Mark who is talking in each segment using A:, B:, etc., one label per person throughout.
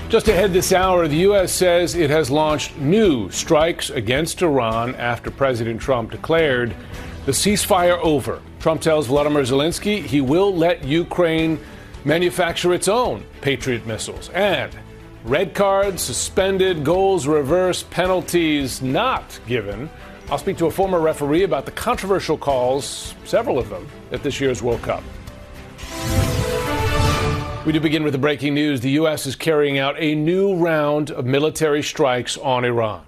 A: Just ahead this hour, the U.S. says it has launched new strikes against Iran after President Trump declared the ceasefire over. Trump tells Volodymyr Zelensky he will let Ukraine manufacture its own Patriot missiles. And red cards suspended, goals reversed, penalties not given. I'll speak to a former referee about the controversial calls, several of them, at this year's World Cup. We do begin with the breaking news. The U.S. is carrying out a new round of military strikes on Iran.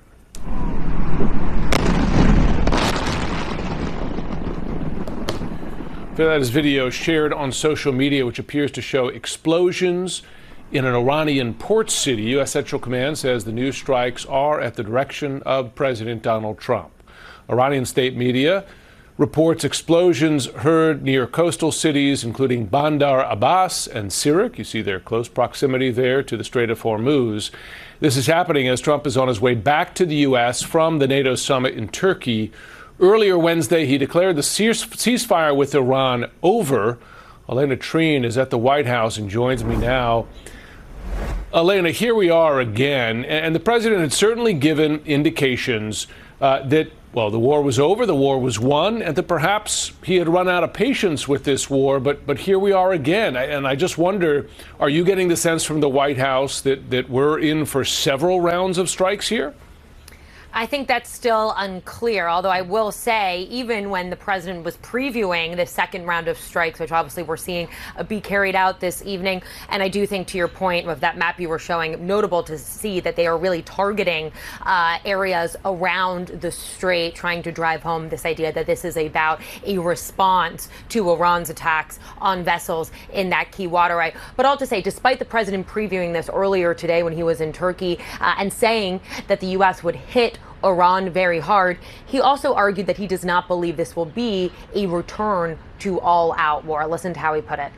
A: That is video shared on social media, which appears to show explosions in an Iranian port city. U.S. Central Command says the new strikes are at the direction of President Donald Trump. Iranian state media reports explosions heard near coastal cities, including Bandar Abbas and Sirak. You see their close proximity there to the Strait of Hormuz. This is happening as Trump is on his way back to the U.S. from the NATO summit in Turkey. Earlier Wednesday, he declared the ceasefire with Iran over. Elena Treen is at the White House and joins me now. Elena, here we are again, and the president had certainly given indications that, well, the war was over, the war was won, and that perhaps he had run out of patience with this war, but here we are again. And I just wonder, are you getting the sense from the White House that we're in for several rounds of strikes here?
B: I think that's still unclear, although I will say, even when the president was previewing the second round of strikes, which obviously we're seeing be carried out this evening, and I do think, to your point of that map you were showing, notable to see that they are really targeting areas around the strait, trying to drive home this idea that this is about a response to Iran's attacks on vessels in that key waterway. But all to say, despite the president previewing this earlier today when he was in Turkey and saying that the U.S. would hit Iran very hard, he also argued that he does not believe this will be a return to all-out war. Listen to how he put it.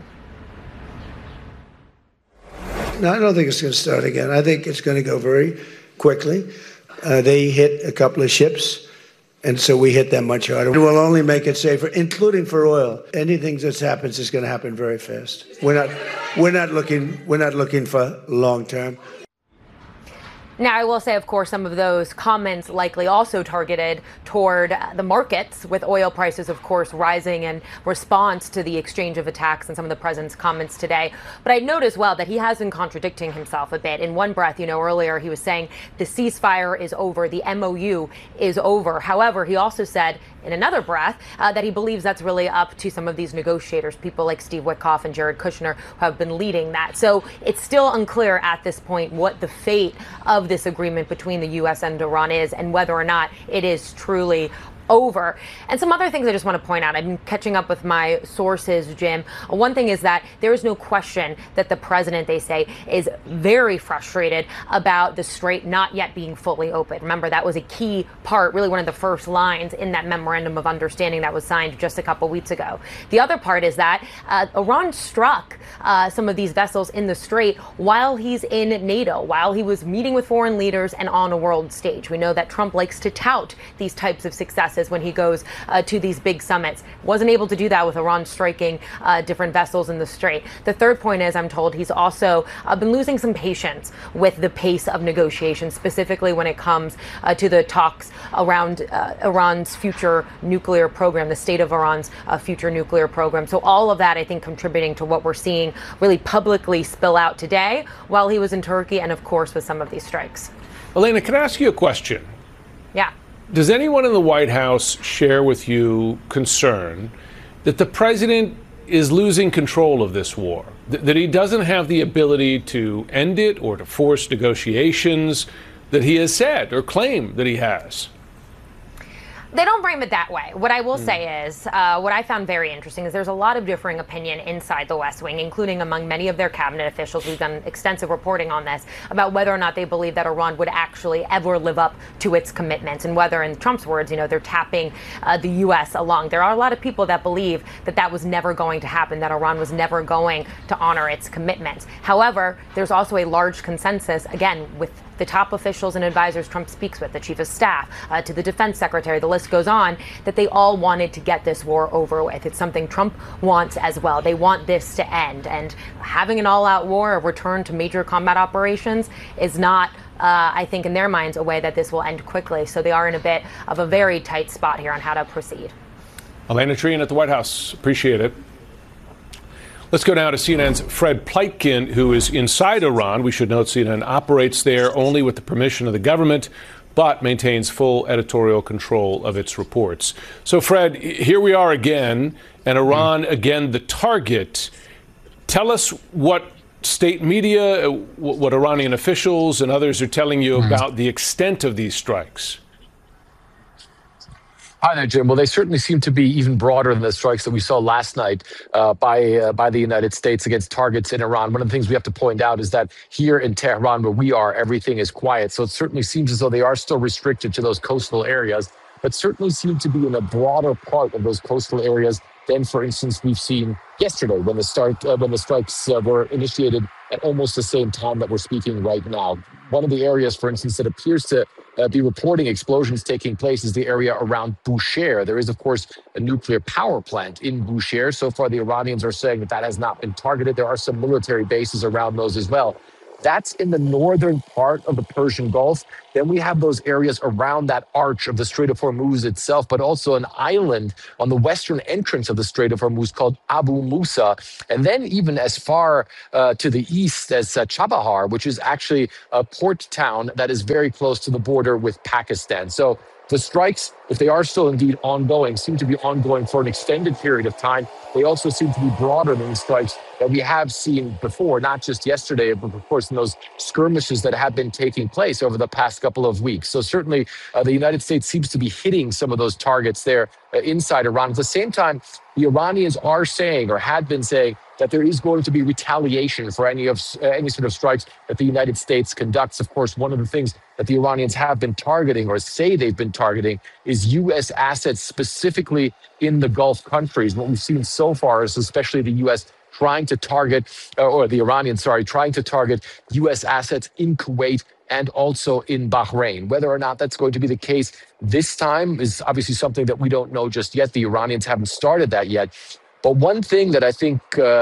C: No, I don't think it's going to start again. I think it's going to go very quickly. They hit a couple of ships, and so we hit them much harder. It will only make it safer, including for oil. Anything that happens is going to happen very fast. We're not looking for long term.
B: Now, I will say, of course, some of those comments likely also targeted toward the markets, with oil prices, of course, rising in response to the exchange of attacks and some of the president's comments today. But I note as well that he has been contradicting himself a bit. In one breath, earlier he was saying the ceasefire is over, the MOU is over. However, he also said in another breath that he believes that's really up to some of these negotiators, people like Steve Witkoff and Jared Kushner, who have been leading that. So it's still unclear at this point what the fate of this agreement between the U.S. and Iran is, and whether or not it is truly over. And some other things I just want to point out. I've been catching up with my sources, Jim. One thing is that there is no question that the president, they say, is very frustrated about the strait not yet being fully open. Remember, that was a key part, really one of the first lines in that memorandum of understanding that was signed just a couple weeks ago. The other part is that Iran struck some of these vessels in the strait while he's in NATO, while he was meeting with foreign leaders and on a world stage. We know that Trump likes to tout these types of successes when he goes to these big summits. Wasn't able to do that with Iran striking different vessels in the strait. The third point is, I'm told, he's also been losing some patience with the pace of negotiations, specifically when it comes to the talks around Iran's future nuclear program, the state of Iran's future nuclear program. So all of that, I think, contributing to what we're seeing really publicly spill out today while he was in Turkey, and of course with some of these strikes.
A: Elena, can I ask you a question?
B: Yeah.
A: Does anyone in the White House share with you concern that the president is losing control of this war, that he doesn't have the ability to end it or to force negotiations that he has said or claimed that he has?
B: They don't frame it that way. What I will say is, what I found very interesting is there's a lot of differing opinion inside the West Wing, including among many of their cabinet officials. We've done extensive reporting on this, about whether or not they believe that Iran would actually ever live up to its commitments, and whether, in Trump's words, they're tapping the U.S. along. There are a lot of people that believe that that was never going to happen, that Iran was never going to honor its commitments. However, there's also a large consensus, again, with the top officials and advisors Trump speaks with, the chief of staff, to the defense secretary, the list goes on, that they all wanted to get this war over with. It's something Trump wants as well. They want this to end. And having an all-out war, a return to major combat operations, is not, I think, in their minds, a way that this will end quickly. So they are in a bit of a very tight spot here on how to proceed.
A: Elena Trian at the White House. Appreciate it. Let's go now to CNN's Fred Pleitgen, who is inside Iran. We should note CNN operates there only with the permission of the government, but maintains full editorial control of its reports. So, Fred, here we are again, and Iran again the target. Tell us what state media, what Iranian officials and others are telling you about the extent of these strikes.
D: Hi there, Jim. Well, they certainly seem to be even broader than the strikes that we saw last night by the United States against targets in Iran. One of the things we have to point out is that here in Tehran, where we are, everything is quiet. So it certainly seems as though they are still restricted to those coastal areas, but certainly seem to be in a broader part of those coastal areas than, for instance, we've seen yesterday when the strikes were initiated at almost the same time that we're speaking right now. One of the areas, for instance, that appears to be reporting explosions taking place is the area around Bushehr. There is, of course, a nuclear power plant in Bushehr. So far, the Iranians are saying that that has not been targeted. There are some military bases around those as well. That's in the northern part of the Persian Gulf. Then we have those areas around that arch of the Strait of Hormuz itself, but also an island on the western entrance of the Strait of Hormuz called Abu Musa. And then even as far to the east as Chabahar, which is actually a port town that is very close to the border with Pakistan. So the strikes, if they are still indeed ongoing, seem to be ongoing for an extended period of time. They also seem to be broader than the strikes that we have seen before, not just yesterday, but of course in those skirmishes that have been taking place over the past couple of weeks. So certainly the United States seems to be hitting some of those targets there inside Iran. At the same time, the Iranians are saying, or had been saying, that there is going to be retaliation for any sort of strikes that the United States conducts. Of course, one of the things that the Iranians have been targeting, or say they've been targeting, is U.S. assets, specifically in the Gulf countries. What we've seen so far is especially the U.S. trying to target, or the Iranians, trying to target U.S. assets in Kuwait and also in Bahrain. Whether or not that's going to be the case this time is obviously something that we don't know just yet. The Iranians haven't started that yet. But one thing that I think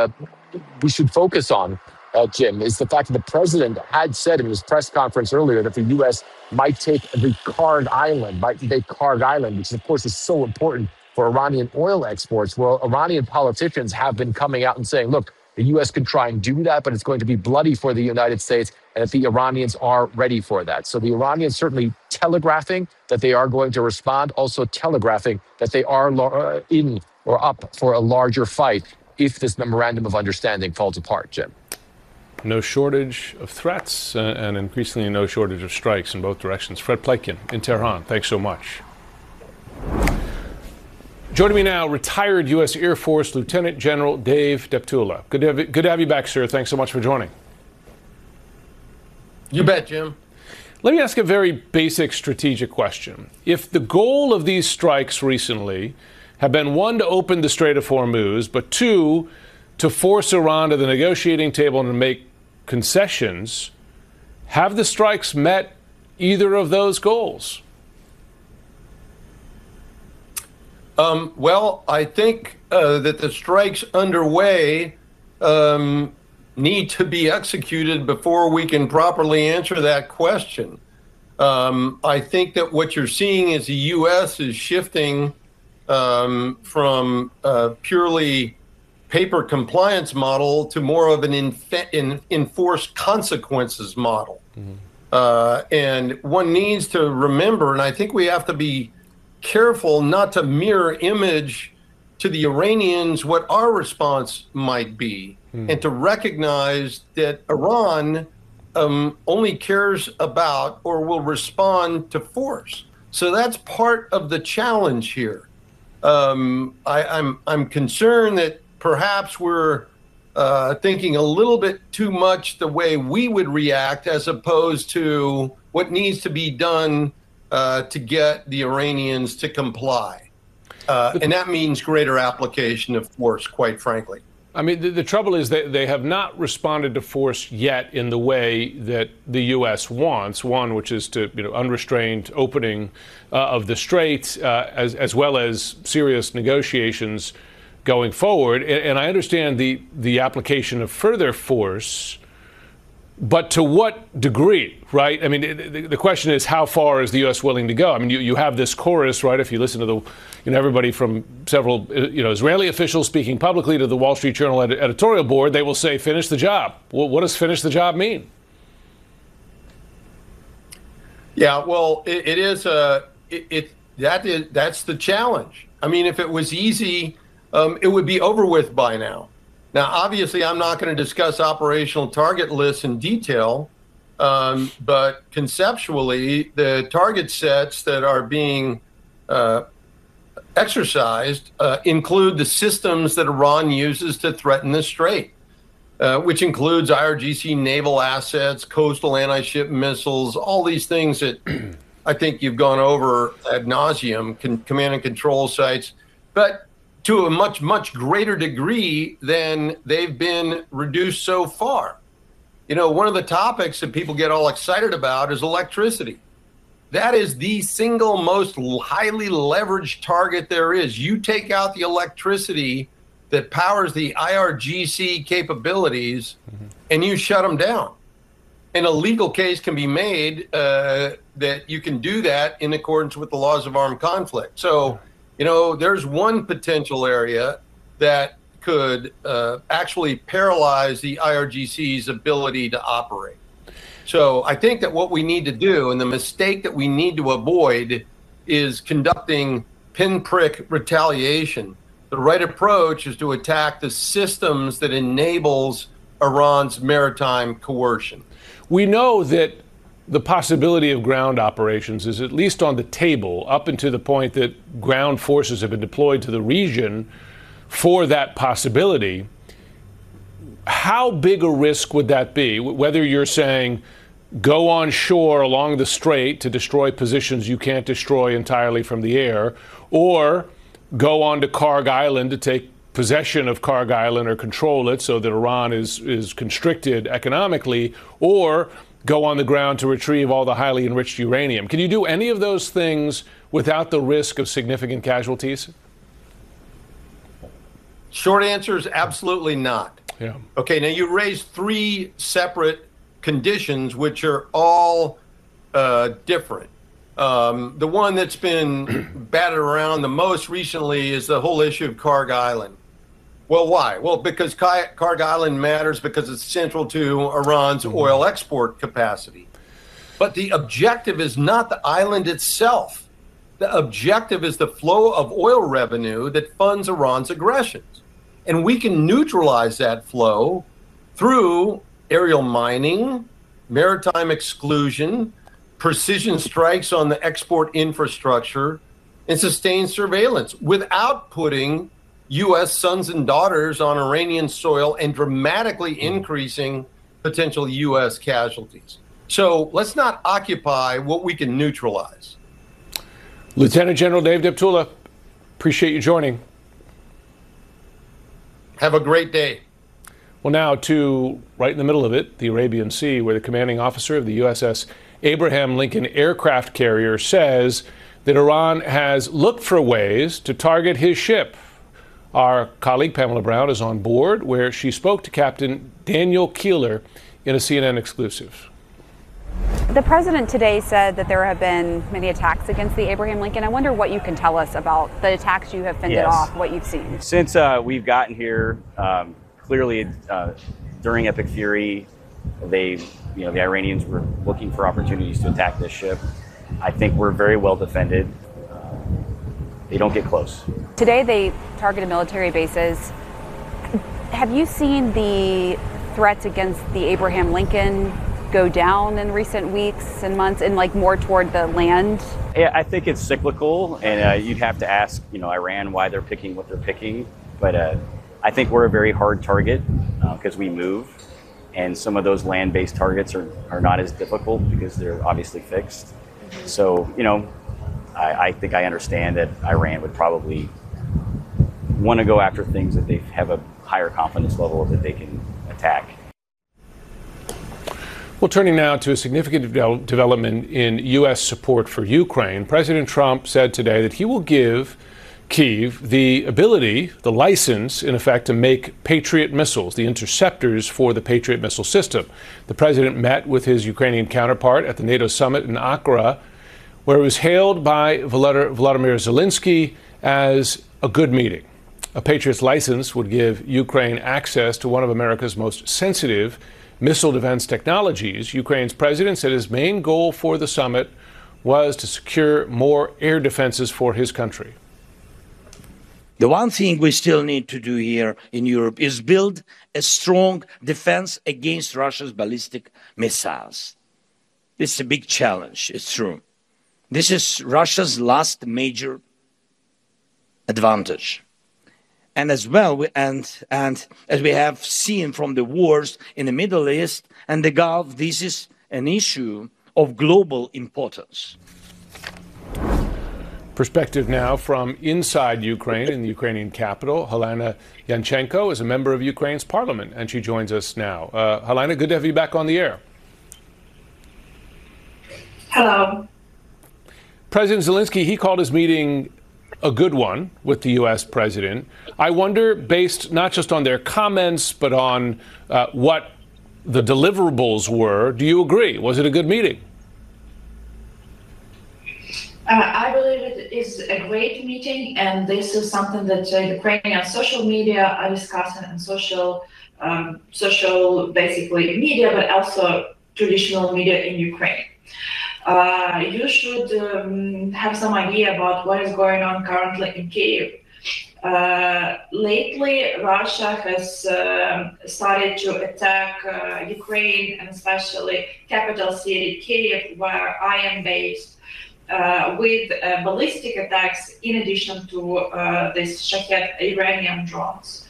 D: we should focus on, Jim, is the fact that the president had said in his press conference earlier that the U.S. might take the Karg Island, which of course is so important for Iranian oil exports. Well, Iranian politicians have been coming out and saying, look, the U.S. can try and do that, but it's going to be bloody for the United States, and that the Iranians are ready for that. So the Iranians certainly telegraphing that they are going to respond, also telegraphing that they are in or up for a larger fight if this memorandum of understanding falls apart, Jim.
A: No shortage of threats and increasingly no shortage of strikes in both directions. Fred Pleitgen in Tehran, thanks so much. Joining me now, retired U.S. Air Force Lieutenant General Dave Deptula. Good to have you back, sir. Thanks so much for joining.
E: You bet, Jim.
A: Let me ask a very basic strategic question. If the goal of these strikes recently have been, one, to open the Strait of Hormuz, but two, to force Iran to the negotiating table and to make concessions, have the strikes met either of those goals?
E: Well, I think that the strikes underway need to be executed before we can properly answer that question. I think that what you're seeing is the U.S. is shifting from a purely paper compliance model to more of an enforced consequences model. And one needs to remember, and I think we have to be careful not to mirror image to the Iranians what our response might be, and to recognize that Iran only cares about or will respond to force. So that's part of the challenge here. I'm concerned that perhaps we're thinking a little bit too much the way we would react as opposed to what needs to be done to get the Iranians to comply. And that means greater application of force, quite frankly.
A: I mean, the trouble is that they have not responded to force yet in the way that the U.S. wants. One, which is to unrestrained opening of the Strait, as well as serious negotiations going forward. And I understand the application of further force, but to what degree, right? I mean, the question is, how far is the U.S. willing to go? I mean, you have this chorus, right? If you listen to the, everybody from several, Israeli officials speaking publicly to the Wall Street Journal editorial board, they will say, finish the job. Well, what does finish the job mean?
E: Yeah, well, that's the challenge. I mean, if it was easy, it would be over with by now. Now, obviously, I'm not going to discuss operational target lists in detail, but conceptually, the target sets that are being exercised include the systems that Iran uses to threaten the Strait, which includes IRGC naval assets, coastal anti-ship missiles, all these things that I think you've gone over ad nauseum, command and control sites. But to a much, much greater degree than they've been reduced so far. One of the topics that people get all excited about is electricity. That is the single most highly leveraged target there is. You take out the electricity that powers the IRGC capabilities, and you shut them down. And a legal case can be made that you can do that in accordance with the laws of armed conflict. So, there's one potential area that could actually paralyze the IRGC's ability to operate. So I think that what we need to do, and the mistake that we need to avoid, is conducting pinprick retaliation. The right approach is to attack the systems that enables Iran's maritime coercion.
A: We know that the possibility of ground operations is at least on the table, up until the point that ground forces have been deployed to the region for that possibility. How big a risk would that be? Whether you're saying go on shore along the strait to destroy positions you can't destroy entirely from the air, or go on to Karg Island to take possession of Karg Island or control it so that Iran is constricted economically, or go on the ground to retrieve all the highly enriched uranium. Can you do any of those things without the risk of significant casualties?
E: Short answer is absolutely not.
A: Yeah.
E: Okay, now you raised three separate conditions, which are all different. The one that's been batted around the most recently is the whole issue of Karg Island. Well, why? Well, because Karg Island matters because it's central to Iran's oil export capacity. But the objective is not the island itself. The objective is the flow of oil revenue that funds Iran's aggressions. And we can neutralize that flow through aerial mining, maritime exclusion, precision strikes on the export infrastructure, and sustained surveillance without putting U.S. sons and daughters on Iranian soil and dramatically increasing potential U.S. casualties. So let's not occupy what we can neutralize.
A: Lieutenant General Dave Deptula, appreciate you joining.
E: Have a great day.
A: Well, now to right in the middle of it, the Arabian Sea, where the commanding officer of the USS Abraham Lincoln aircraft carrier says that Iran has looked for ways to target his ship. Our colleague Pamela Brown is on board, where she spoke to Captain Daniel Keeler in a CNN exclusive.
F: The president today said that there have been many attacks against the Abraham Lincoln. I wonder what you can tell us about the attacks you have fended off, what you've seen.
G: Since we've gotten here, clearly during Epic Fury, the Iranians were looking for opportunities to attack this ship. I think we're very well defended. They don't get close. Today they targeted military bases. Have you seen the threats against the Abraham Lincoln go down in recent weeks and months, and more toward the land? Yeah, I think it's cyclical, and you'd have to ask, Iran why they're picking what they're picking. But I think we're a very hard target because we move, and some of those land-based targets are not as difficult because they're obviously fixed. So, I think I understand that Iran would probably want to go after things that they have a higher confidence level that they can attack.
A: Well, turning now to a significant development in U.S. support for Ukraine, President Trump said today that he will give Kyiv the ability, the license, in effect, to make Patriot missiles, the interceptors for the Patriot missile system. The president met with his Ukrainian counterpart at the NATO summit in Ankara, where it was hailed by Volodymyr Zelensky as a good meeting. A Patriot's license would give Ukraine access to one of America's most sensitive missile defense technologies. Ukraine's president said his main goal for the summit was to secure more air defenses for his country.
H: The one thing we still need to do here in Europe is build a strong defense against Russia's ballistic missiles. This is a big challenge, it's true. This is Russia's last major advantage. And as well, and as we have seen from the wars in the Middle East and the Gulf, this is an issue of global importance.
A: Perspective now from inside Ukraine in the Ukrainian capital. Helena Yanchenko is a member of Ukraine's parliament, and she joins us now. Helena, good to have you back on the air.
I: Hello.
A: President Zelensky, he called his meeting a good one with the U.S. president. I wonder, based not just on their comments, but on what the deliverables were, do you agree? Was it a good meeting?
I: I believe it is a great meeting, and this is something that Ukrainian social media are discussing, and social basically media, but also traditional media in Ukraine. You should have some idea about what is going on currently in Kyiv. Lately, Russia has started to attack Ukraine, and especially capital city Kyiv, where I am based, with ballistic attacks in addition to these Shahed Iranian drones.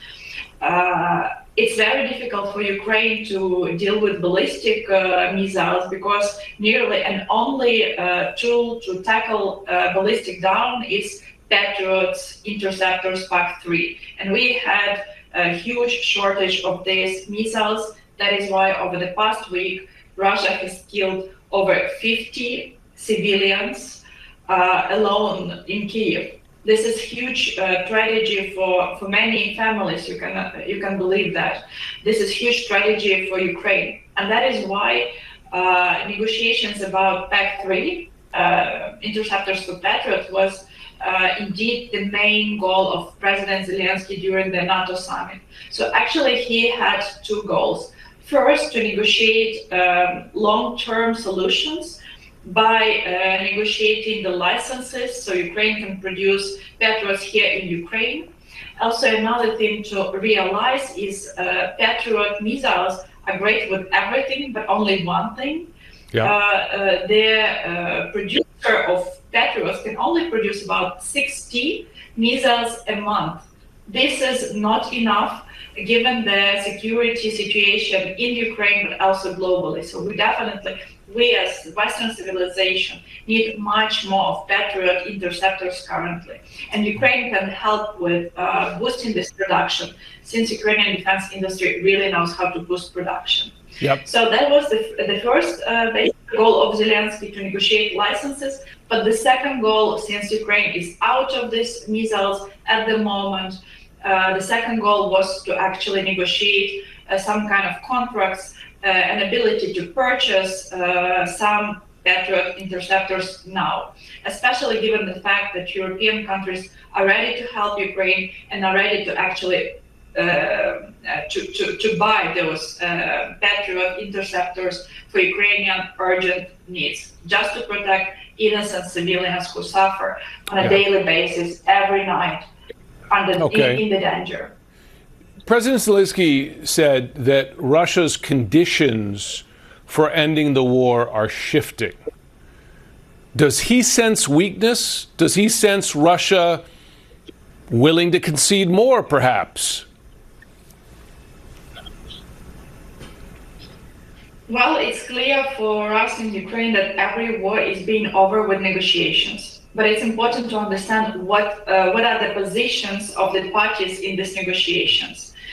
I: It's very difficult for Ukraine to deal with ballistic missiles because nearly and only tool to tackle ballistic down is Patriot's interceptors PAC-3. And we had a huge shortage of these missiles. That is why over the past week, Russia has killed over 50 civilians alone in Kyiv. This is huge tragedy for many families. You can believe that. This is huge tragedy for Ukraine, and that is why negotiations about PAC-3 interceptors for Patriot was indeed the main goal of President Zelensky during the NATO summit. So actually, he had two goals: first, to negotiate long-term solutions by negotiating the licenses so Ukraine can produce Patriots here in Ukraine. Also, another thing to realize is Patriot missiles are great with everything, but only one thing. Yeah. The producer of Patriots can only produce about 60 missiles a month. This is not enough given the security situation in Ukraine, but also globally. So we as Western civilization need much more of Patriot interceptors currently. And Ukraine can help with boosting this production, since Ukrainian defense industry really knows how to boost production. Yep. So that was the first basic goal of Zelensky, to negotiate licenses. But the second goal, since Ukraine is out of these missiles at the moment, the second goal was to actually negotiate some kind of contracts, an ability to purchase some Patriot interceptors now, especially given the fact that European countries are ready to help Ukraine and are ready to actually to buy those Patriot interceptors for Ukrainian urgent needs, just to protect innocent civilians who suffer on a daily basis every night in the danger.
A: President Zelensky said that Russia's conditions for ending the war are shifting. Does he sense weakness? Does he sense Russia willing to concede more, perhaps?
I: Well, it's clear for us in Ukraine that every war is being over with negotiations. But it's important to understand what are the positions of the parties in these negotiations.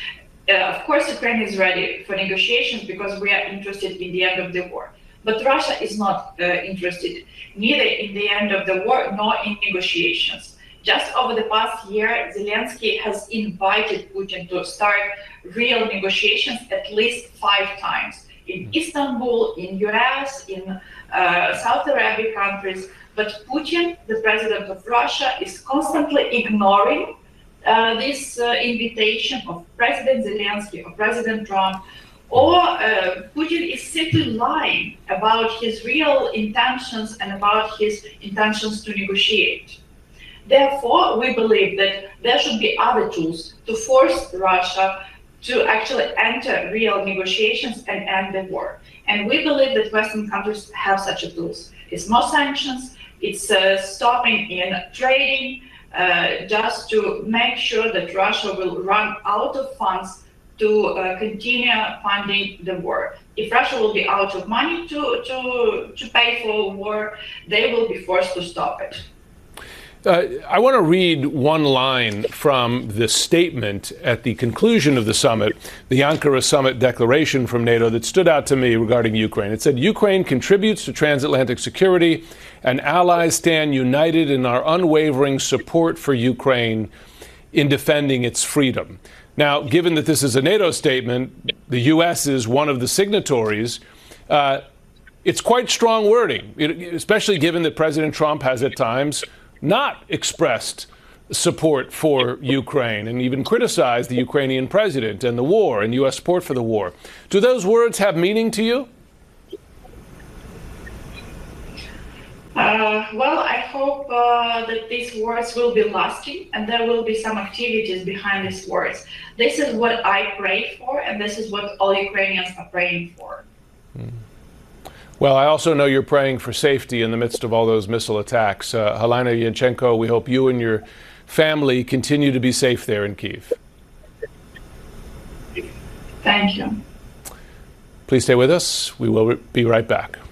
I: Of course, Ukraine is ready for negotiations because we are interested in the end of the war. But Russia is not interested neither in the end of the war nor in negotiations. Just over the past year, Zelensky has invited Putin to start real negotiations at least 5 times in Istanbul, in US, in Saudi Arabian countries. But Putin, the president of Russia, is constantly ignoring this invitation of President Zelensky or President Trump, or Putin is simply lying about his real intentions and about his intentions to negotiate. Therefore, we believe that there should be other tools to force Russia to actually enter real negotiations and end the war. And we believe that Western countries have such a tools. It's more sanctions, it's stopping in trading, just to make sure that Russia will run out of funds to continue funding the war. If Russia will be out of money to pay for war, they will be forced to stop it.
A: I want to read one line from the statement at the conclusion of the summit, the Ankara summit declaration from NATO that stood out to me regarding Ukraine. It said, Ukraine contributes to transatlantic security and allies stand united in our unwavering support for Ukraine in defending its freedom. Now, given that this is a NATO statement, the U.S. is one of the signatories. It's quite strong wording, especially given that President Trump has at times not expressed support for Ukraine and even criticized the Ukrainian president and the war and U.S. support for the war. Do those words have meaning to you?
I: Well, I hope that these words will be lasting and there will be some activities behind these words. This is what I pray for, and this is what all Ukrainians are praying for.
A: Well, I also know you're praying for safety in the midst of all those missile attacks. Helena Yanchenko, we hope you and your family continue to be safe there in Kyiv.
I: Thank you.
A: Please stay with us. We will be right back.